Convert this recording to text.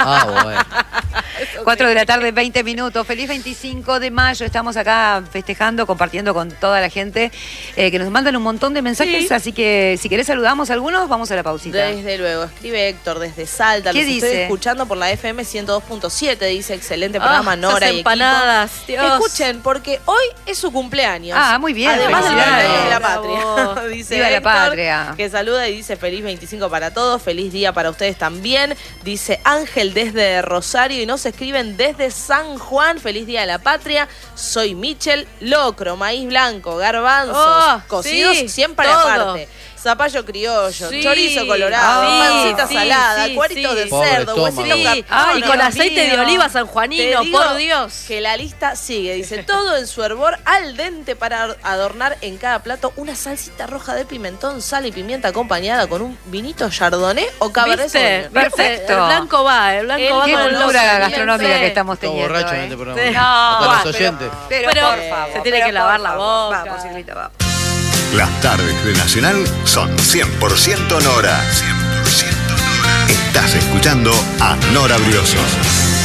bueno. 4 de la tarde, 20 minutos. Feliz 25 de mayo. Estamos acá festejando, compartiendo con toda la gente que nos mandan un montón de mensajes. Sí. Así que si querés saludamos a algunos, vamos a la pausita. Desde luego, escribe Héctor desde Salta. ¿Qué Los dice? estoy escuchando por la FM 102.7. Dice, excelente programa, Nora esas y empanadas, equipo. Dios. Escuchen, porque hoy es su cumpleaños. Ah, muy bien. Además del Felicidades. cumpleaños de la Bravo. patria. Dice Viva la Héctor, patria. que saluda y dice feliz 25 para todos. Feliz día para ustedes también. Dice Ángel desde Rosario y nos escriben desde San Juan. Feliz día de la patria. Soy Michel. Locro, maíz blanco, garbanzos, Oh, cocidos sí, siempre todo. aparte. Zapallo criollo, Sí. chorizo colorado, Sí, pancita sí, salada, sí, cueritos sí. de Pobre cerdo, estómago. huesitos Sí. capados. Y con aceite de oliva sanjuanino, Te digo por Dios. que la lista sigue. Dice, todo en su hervor al dente para adornar en cada plato una salsita roja de pimentón, sal y pimienta acompañada con un vinito chardonnay o cabernet ¿Viste? sauvignon. Perfecto. El blanco va, el blanco va Qué con el cultura loco. gastronómica Sí. que estamos Todo teniendo. borracho en este programa. Sí. No, Hasta los pero- oyentes. Pero, Pero por favor, se tiene pero que lavar por la favor. boca. Vamos, Silvita, vamos. Las tardes de Nacional son 100% Nora. 100% Nora. Estás escuchando a Nora Briosos.